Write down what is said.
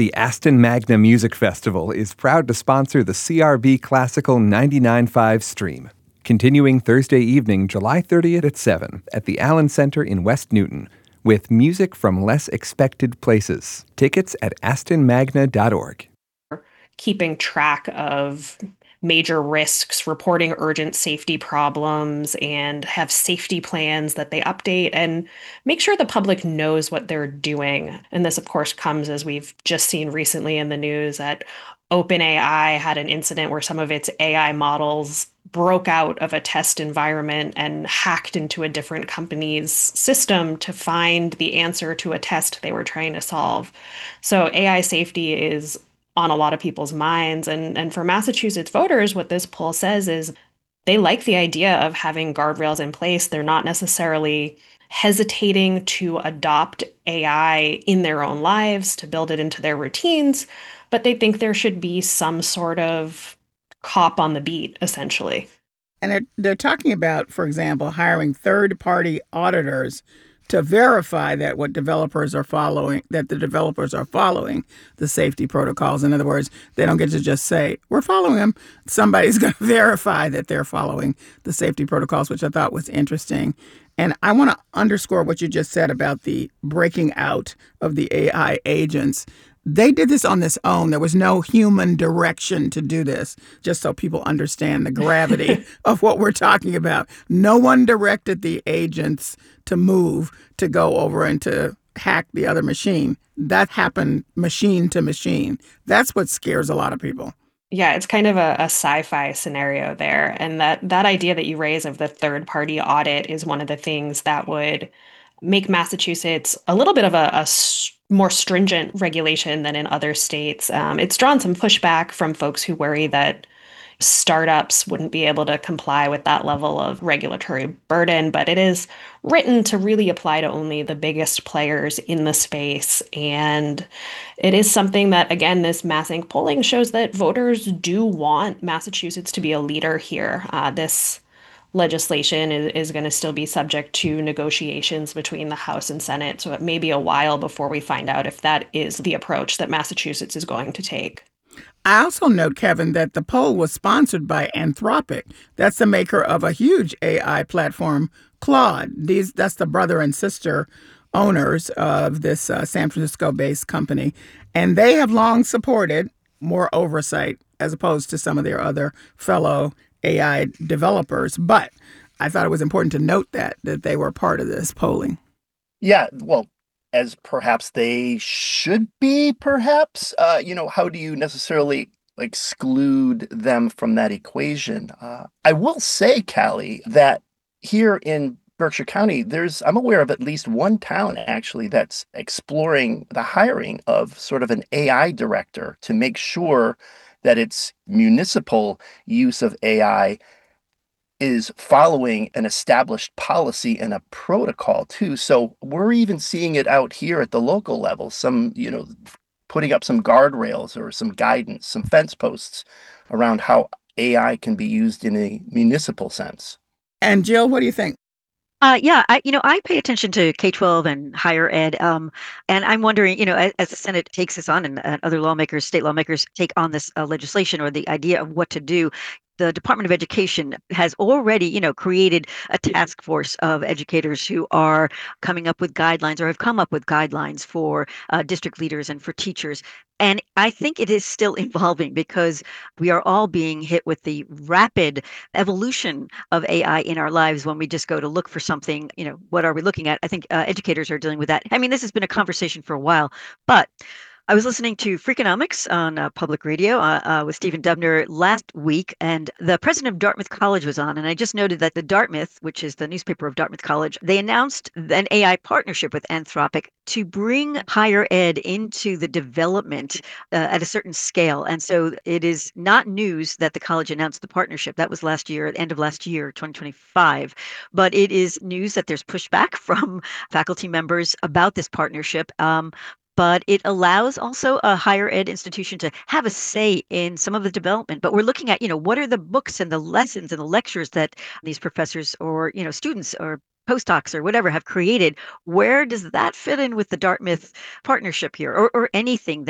The Aston Magna Music Festival is proud to sponsor the CRB Classical 99.5 stream. Continuing Thursday evening, July 30th at 7 at the Allen Center in West Newton, with music from less expected places. Tickets at astonmagna.org. Keeping track of major risks, reporting urgent safety problems, and have safety plans that they update and make sure the public knows what they're doing. And this, of course, comes as we've just seen recently in the news that OpenAI had an incident where some of its AI models broke out of a test environment and hacked into a different company's system to find the answer to a test they were trying to solve. So AI safety is on a lot of people's minds. And for Massachusetts voters, what this poll says is they like the idea of having guardrails in place. They're not necessarily hesitating to adopt AI in their own lives, to build it into their routines, but they think there should be some sort of cop on the beat, essentially. And they're talking about, for example, hiring third-party auditors to verify that the developers are following the safety protocols. In other words, they don't get to just say, we're following them. Somebody's going to verify that they're following the safety protocols, which I thought was interesting. And I want to underscore what you just said about the breaking out of the AI agents. They did this on their own. There was no human direction to do this, just so people understand the gravity of what we're talking about. No one directed the agents to move, to go over and to hack the other machine. That happened machine to machine. That's what scares a lot of people. Yeah, it's kind of a sci-fi scenario there. And that idea that you raise of the third-party audit is one of the things that would make Massachusetts a little bit of more stringent regulation than in other states. It's drawn some pushback from folks who worry that startups wouldn't be able to comply with that level of regulatory burden, but it is written to really apply to only the biggest players in the space. And it is something that, again, this MassInc polling shows that voters do want Massachusetts to be a leader here. This legislation is going to still be subject to negotiations between the House and Senate. So it may be a while before we find out if that is the approach that Massachusetts is going to take. I also note, Kevin, that the poll was sponsored by Anthropic. That's the maker of a huge AI platform, Claude. That's the brother and sister owners of this San Francisco-based company. And they have long supported more oversight as opposed to some of their other fellow AI developers. But I thought it was important to note that they were part of this polling. Yeah, well, as perhaps they should be, perhaps. How do you necessarily exclude them from that equation? I will say, Callie, that here in Berkshire County, I'm aware of at least one town actually that's exploring the hiring of sort of an AI director to make sure that its municipal use of AI is following an established policy and a protocol too. So we're even seeing it out here at the local level, putting up some guardrails or some guidance, some fence posts around how AI can be used in a municipal sense. And Jill, what do you think? I pay attention to K-12 and higher ed, and I'm wondering, as the Senate takes this on and other lawmakers, state lawmakers take on this legislation or the idea of what to do, the Department of Education has already, created a task force of educators who are coming up with guidelines or have come up with guidelines for district leaders and for teachers. And I think it is still evolving because we are all being hit with the rapid evolution of AI in our lives when we just go to look for something, what are we looking at? I think educators are dealing with that. I mean, this has been a conversation for a while, but I was listening to Freakonomics on public radio with Stephen Dubner last week, and the president of Dartmouth College was on. And I just noted that the Dartmouth, which is the newspaper of Dartmouth College, they announced an AI partnership with Anthropic to bring higher ed into the development at a certain scale. And so it is not news that the college announced the partnership. That was last year, at the end of last year, 2025. But it is news that there's pushback from faculty members about this partnership. But it allows also a higher ed institution to have a say in some of the development. But we're looking at, what are the books and the lessons and the lectures that these professors or, students or postdocs or whatever have created? Where does that fit in with the Dartmouth partnership here or anything